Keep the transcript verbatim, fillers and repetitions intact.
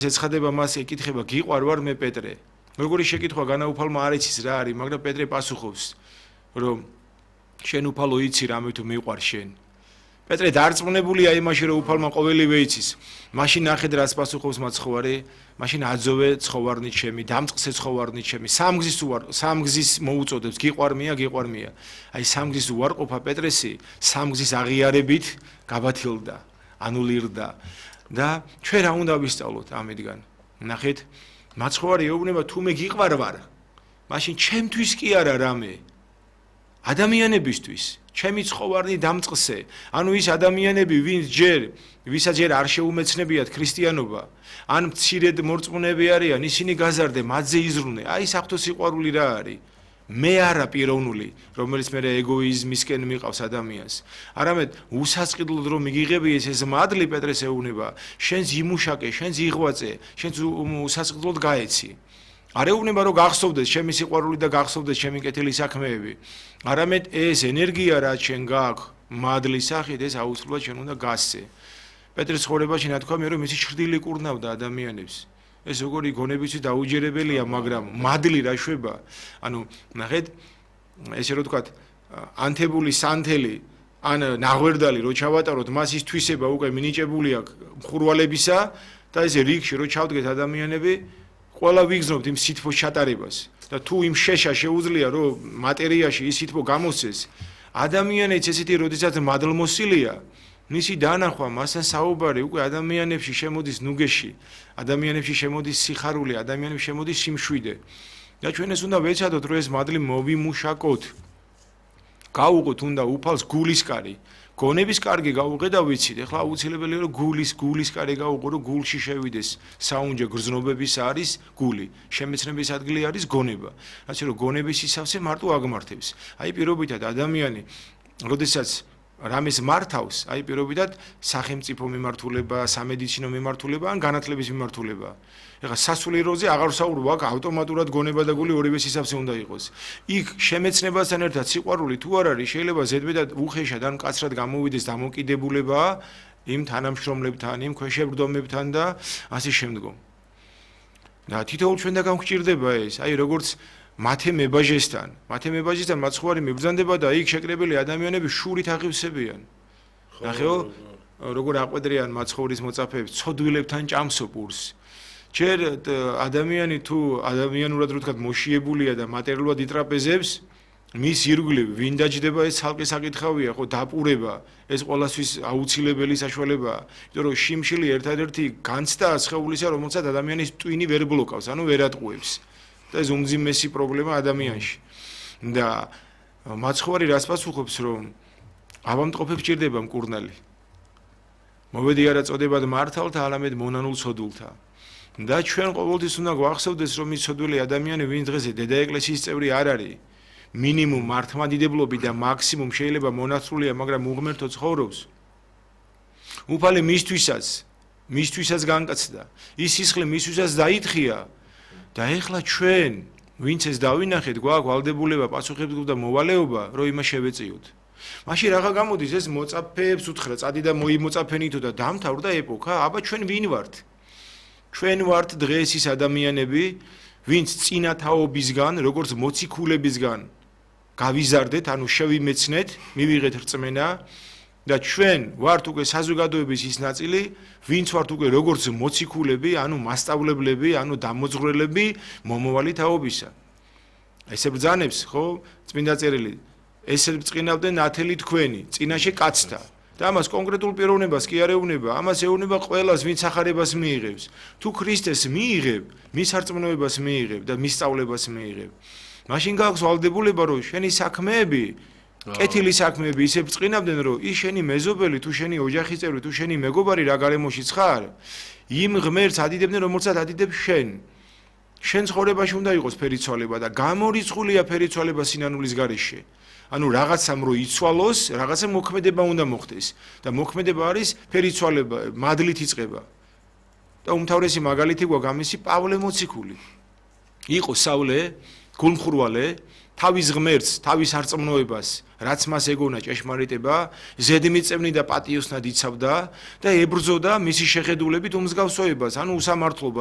ეცხადება მას ეკითხება გიყვარ ვარ მე პეტრე. როგორი შეკითხვა განაუფალმა არ იცის რა არის, მაგრამ პეტრე პასუხობს, რომ შენ უფალო იცი რამე თუ მიყვარ შენ. პეტრე დარწმუნებულია იმაში, რომ უფალმა ყოველივე იცის. მაშინ ნახეთ რას პასუხობს მაცხოვარი, მაშინ აძოვე ცხოვარნით ჩემი, დამწყსე ცხოვარნით ჩემი, სამგზის უარ, სამგზის მოუწოდებს, გიყვარმია, გიყვარმია. აი სამგზის უარყოფა პეტრესი სამგზის აღიარებით გაბათილდა, ანულირდა. და ჩვენ რა უნდა ვისწავლოთ ამიდან? ნახეთ, მაცხოვარი ეუბნება თუ მე გიყვარ ვარ, მაშინ ჩემთვის კი არა რამე, ადამიანებისთვის, ჩემი ცხოვარნი დამწყსე, ანუ ის ადამიანები, ვინც ჯერ, ვისაც ჯერ არ შეუმეცნებიათ ქრისტიანობა, ან მცირედ მორწმუნეები არიან, ისინი გაზარდე, მათზე იზრუნე, აი საღვთო სიყვარული რა არის? მე არა პიროვნული, რომელიც მე ეგოიზმისკენ მიყავს ადამიანს. არამედ უსაწყიდლოდ რომ მიგიღები ეს მადლი პეტრეს ეუბნება, შენს იმუშაკე, შენს იღვაწე, შენს უსაწყიდლოდ გაეცი. არ ეუბნება რომ გახსოვდეს ჩემი სიყვარული და გახსოვდეს ჩემი კეთილი საქმეები. არამედ ეს ენერგია რაც შენ გააქვს მადლის სახით, ეს აუცილებლად შენ უნდა გასცე. პეტრეს ცხოვრებაში ნათქვამია რომ მისი ჩრდილი კურნავდა ადამიანებს. ეს როგორი გონებიცი დაუჯერებელია, მაგრამ მადლი რა შვება. ანუ ნახეთ, ესე რომ ვთქვათ, ანთებული სანთელი ან ნაღვერდალი რო ჩავატაროთ, მას ის თვისება უკვე მინიჭებული აქვს მხურვალებისა და ეს რიგში რო ჩავდგეთ ადამიანები, ყველა ვიგზნობთ იმ სითბოს ჩატარებას და თუ იმ შეშა შეუძლია რომ მატერიაში ის სითბო გამოსცეს, ადამიანიც ესეთი როდესაც მადლმოსილია, მისი დანახვა, მასთან საუბარი უკვე ადამიანებში შემოდის ნუგეში, ადამიანებში შემოდის სიხარული, ადამიანებში შემოდის სიმშვიდე. და ჩვენ ეს უნდა ვეცადოთ, რომ ეს მადლი მოვიმუშაკოთ. გავუყოთ უნდა უფალს გულისკარი. გონების კარგი გავუყე და ვიცით, ეხლა აუცილებელია რომ გულის გულისკარი გავუყო, რომ გულში შევიდეს საუნჯე გრძნობების არის გული, შემეცნების ადგილი არის გონება. ასე რომ გონების ისავსე მარტო აგმართებს. აი პირობითად ადამიანი, როდესაც რამეს მართავს, აი პირობითად სახელმწიფო მიმართულება, სამედიცინო მიმართულება ან განათლების მიმართულება. ეხლა სასულიეროზე აღარ ვსაუბრობ, აქ ავტომატურად გონება და გული ორივე სისავსე უნდა იყოს. იქ შემეცნებასთან ერთად სიყვარული თუ არ არის, შეიძლება ზედმეტად უხეშად ან მკაცრად გამოვიდეს დამოკიდებულება იმ თანამშრომლებთან, იმ ქვეშევრდომებთან და ასე შემდგომ. და თითოეულ ჩვენთან გვჭირდება ეს, აი როგორც მათე მებაჟესთან, მათე მებაჟესთან მაცხოვარი მებრძანდება და იქ შეკრებილი ადამიანები შურით აღივსებიან. ნახეო, როგორ აყვედრიან მაცხოვრის მოწაფეებს, ცოდვილებთან ჭამსოპურს. ჯერ ადამიანი თუ ადამიანურად რო ვთქვათ მოშიებულია და მატერიალურად იტრაპეზებს, მის ირგვლივ ვინ დაჯდება ეს ცალკე საკითხავია, ხო დაპურება, ეს ყველასთვის აუცილებელი საშუალებაა. იმიტომ რომ შიმშილი ერთადერთი განცდაა სხეულისა, რომელსაც ადამიანის ტვინი ვერ ბლოკავს, ანუ ვერ ატყუებს. და ეს უმძიმესი პრობლემა ადამიანში. და მაცხოვარი რას პასუხობს, რომ ავამტყოფებს ჭირდება მკურნალი. მოვედი არა წოდებად მართალთა, არამედ მონანულ ცოდულთა. და ჩვენ ყოველთვის უნდა გვახსოვდეს, რომ ის ცოდვილი ადამიანი, ვინც დღეს დედა ეკლესიის წევრი არ არის, მინიმუმ მართლმადიდებლობით და მაქსიმუმ შეიძლება მონათრულია, მაგრამ უღმერთო ცხოვრობს. უფალი მისთვისაც, მისთვისაც განკაცდა. ის სისხლი მისთვისაც დაითხია. და ეხლა ჩვენ, ვინც ეს დავინახეთ, გვაქვს ვალდებულება, პასუხისმგებლობა და მოვალეობა, რომ იმას შევეწიოთ. მაშინ რაღა გამოდის ეს მოწაფეებს უთხრა, წადი და მოიმოწაფენითო და დამთავრდა ეპოქა, აბა ჩვენ ვინ ვართ? ჩვენ ვართ დღეს ის ადამიანები, ვინც წინა თაობისგან, როგორც მოციქულებისგან გავიზარდეთ, ანუ შევიმეცნეთ, მივიღეთ რწმენა და ჩვენ ვართ უკვე საზოგადოების ის ნაწილი, ვინც ვართ უკვე როგორც მოციქულები, ანუ მასწავლებლები, ანუ დამოძღვრელები მომავალი თაობისა. ესე ბრძანებს, ხო, წმინდა წერილი, ესე ბწყინავდნენ ათელი თქვენი, წინაშე კაცთა. და ამას კონკრეტულ პიროვნებას კი არ ეუბნება, ამას ეუბნება ყველას, ვინც ახარებას მიიღებს. თუ ქრისტეს მიიღებ, მის არწმუნოებას მიიღებ და მის სწავლებას მიიღებ. მაშინ გაქვს ვალდებულება, რომ შენი საქმეები კეთილი საქმეები ისე ბწყინავდნენ, რომ ის შენი მეზობელი, თუ შენი ოჯახის წევრი, თუ შენი მეგობარი რა გარემოში ხარ, იმ ღმერთს ადიდებდნენ, რომელსაც ადიდებ შენ. შენ ცხოვრებაში უნდა იყოს ფერიცვალება და გამორიცხულია ფერიცვალება სინანულის გარეშე. ანუ რაღაცამ რო იცვალოს, რაღაცა მოქმედება უნდა მოხდეს და მოქმედება არის ფერიცვალება, მადლით იწყება. და უმთავრესი მაგალითი გვაქვს ამისი პავლე მოციქული. იყო სავლე, გულმხურვალე, თავის ღმერთს, თავის არწმუნოებას, რაც მას ეგონა ჭეშმარიტება, ზედმიწევნი და პატიოსნად იცავდა და ებრძოდა მისი შეხედულებით უმსგავსოებას, ანუ უსამართლობას.